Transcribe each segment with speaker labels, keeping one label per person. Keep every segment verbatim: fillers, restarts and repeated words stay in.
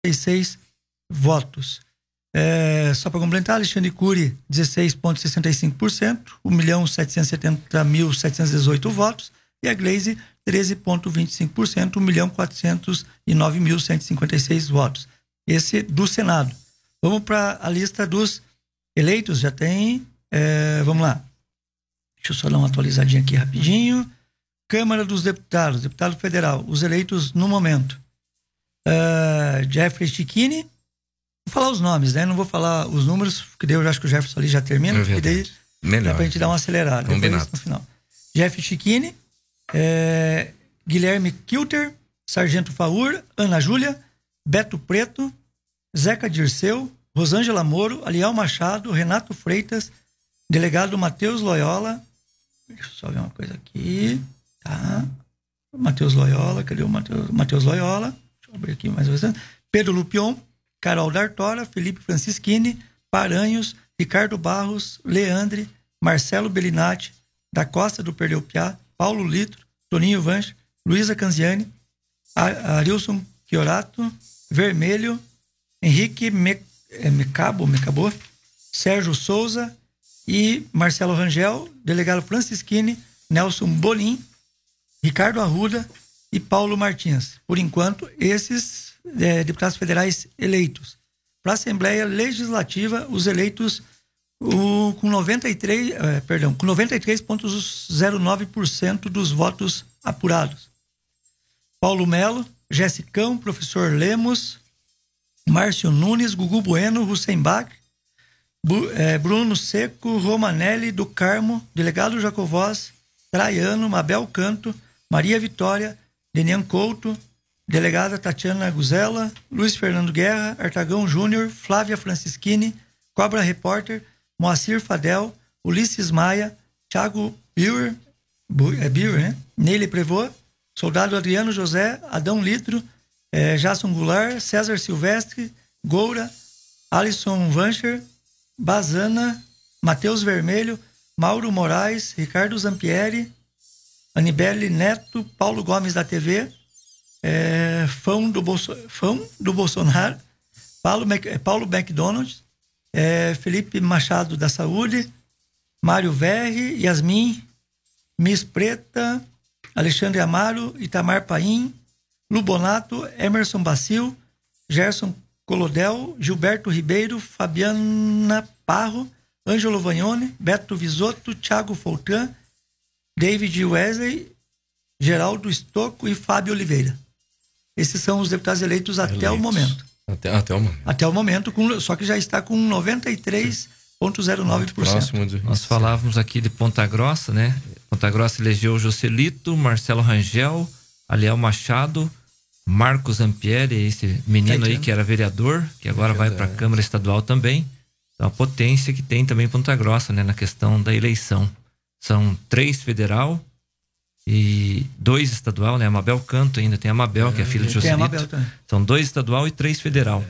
Speaker 1: e seis votos. É, só para complementar, Alexandre Cury, dezesseis vírgula sessenta e cinco por cento, um milhão setecentos e setenta mil setecentos e dezoito votos, e a Gleisi, treze vírgula vinte e cinco por cento, um milhão quatrocentos e nove mil cento e cinquenta e seis votos. Esse do Senado. Vamos para a lista dos eleitos, já tem, é, vamos lá. Deixa eu só dar uma atualizadinha aqui rapidinho. Câmara dos Deputados, deputado federal, os eleitos no momento. Uh, Jeffrey Chikini, vou falar os nomes, né? Não vou falar os números, porque daí eu acho que o Jefferson ali já termina,
Speaker 2: é
Speaker 1: porque daí
Speaker 2: melhor,
Speaker 1: dá pra gente dar uma acelerada.
Speaker 2: Combinado.
Speaker 1: No final. Jeff Chikini, é, Guilherme Kilter, Sargento Faur, Ana Júlia, Beto Preto, Zeca Dirceu, Rosângela Moro, Aliel Machado, Renato Freitas, delegado Matheus Loyola, deixa eu só ver uma coisa aqui, tá? Matheus Loyola, cadê o Matheus? Matheus Loyola, deixa eu abrir aqui mais uma vez. Pedro Lupion, Carol D'Artora, Felipe Francischini, Paranhos, Ricardo Barros, Leandre, Marcelo Bellinati, da Costa do Perdeu Piá, Paulo Litro, Toninho Vanche, Luísa Canziani, Arilson Chiorato, Vermelho, Henrique Me, é, Mecabo, Mecabo, Sérgio Souza e Marcelo Rangel, delegado Francischini, Nelson Bolim, Ricardo Arruda e Paulo Martins. Por enquanto, esses é, deputados federais eleitos. Para a Assembleia Legislativa, os eleitos o, com noventa e três, é, perdão, com noventa e três vírgula zero nove por cento dos votos apurados. Paulo Melo, Jessicão, Professor Lemos, Márcio Nunes, Gugu Bueno, Hussein Bach, Bu, é, Bruno Seco, Romanelli do Carmo, delegado Jacovós, Traiano, Mabel Canto, Maria Vitória, Denian Couto, delegada Tatiana Guzella, Luiz Fernando Guerra, Artagão Júnior, Flávia Francischini, Cobra Repórter, Moacir Fadel, Ulisses Maia, Thiago Bauer, é Bauer, né? Neile Prevô, Soldado Adriano José, Adão Litro, é, Jason Goulart, César Silvestre, Goura, Alisson Vancher, Bazana, Matheus Vermelho, Mauro Moraes, Ricardo Zampieri, Anibele Neto, Paulo Gomes da T V, é, Fão, do Bolso, Fão do Bolsonaro, Paulo, Mac, Paulo McDonald, é, Felipe Machado da Saúde, Mário Verri, Yasmin, Miss Preta, Alexandre Amaro, Itamar Paim, Lubonato, Emerson Bacil, Gerson Colodel, Gilberto Ribeiro, Fabiana Parro, Ângelo Vagnone, Beto Visotto, Thiago Foltan, David Wesley, Geraldo Estocco e Fábio Oliveira. Esses são os deputados eleitos até eleitos. o momento.
Speaker 2: Até, até o momento.
Speaker 1: Até o momento, com, só que já está com noventa e três vírgula zero nove por cento.
Speaker 2: De...
Speaker 3: Nós falávamos aqui de Ponta Grossa, né? Ponta Grossa elegeu Joselito, Marcelo Rangel, Aliel Machado, Marcos Ampieri, esse menino aí que era vereador, que agora é vai para a Câmara Estadual também. Então, a potência que tem também Ponta Grossa, né? Na questão da eleição. São três federal e dois estadual, né? A Mabel Canto ainda, tem a Mabel, é, que é filha de Joselito. São dois estadual e três federal.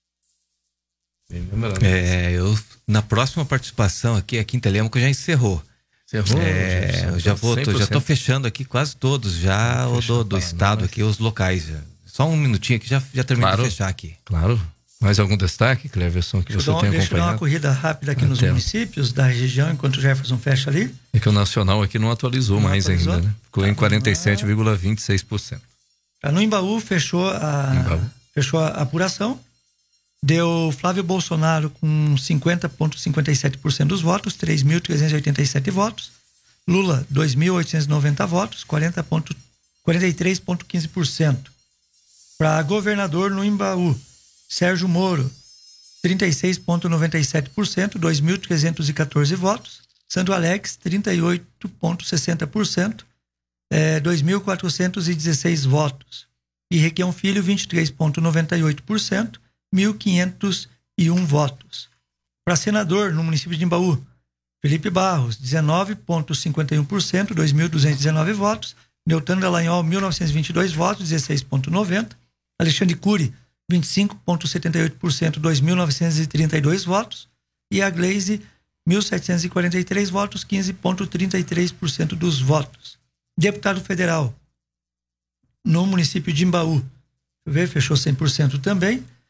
Speaker 2: É.
Speaker 4: É, eu, na próxima participação aqui, a Quinta Lema, que já encerrou.
Speaker 2: Encerrou?
Speaker 4: É, eu já vou, tô, já tô fechando aqui quase todos, já o do, do estado aqui, os locais. Já. Só um minutinho aqui, já, já termino
Speaker 2: claro,
Speaker 4: de fechar aqui.
Speaker 2: Claro. Mais algum destaque, Cleverson, que
Speaker 1: deixa
Speaker 2: você
Speaker 1: dar,
Speaker 2: tem
Speaker 1: deixa
Speaker 2: acompanhado?
Speaker 1: Deixa eu dar uma corrida rápida aqui Até. nos municípios da região, enquanto o Jefferson fecha ali.
Speaker 2: É que o nacional aqui não atualizou não mais atualizou? ainda, né? Ficou tá, em quarenta e sete vírgula vinte e seis por cento.
Speaker 1: No Embaú fechou a, Embaú. Fechou a apuração. Deu Flávio Bolsonaro com cinquenta vírgula cinquenta e sete por cento dos votos, três mil trezentos e oitenta e sete votos. Lula, dois mil oitocentos e noventa votos, quarenta e três vírgula quinze por cento. Para governador no Embaú, Sérgio Moro, trinta e seis vírgula noventa e sete por cento, dois mil trezentos e quatorze votos. Sandro Alex, trinta e oito vírgula sessenta por cento, é, dois mil quatrocentos e dezesseis votos. E Requião Filho, vinte e três vírgula noventa e oito por cento, mil quinhentos e um votos. Para senador no município de Embaú, Felipe Barros, dezenove vírgula cinquenta e um por cento, dois mil duzentos e dezenove votos. Neutan Dallagnol, mil novecentos e vinte e dois votos, dezesseis vírgula noventa por cento. Alexandre Cury, vinte e cinco vírgula setenta e oito por cento, dois mil novecentos e trinta e dois votos. E a Gleisi, mil setecentos e quarenta e três votos, quinze vírgula trinta e três por cento dos votos. Deputado federal no município de Embaú, deixa eu ver, fechou cem por cento também.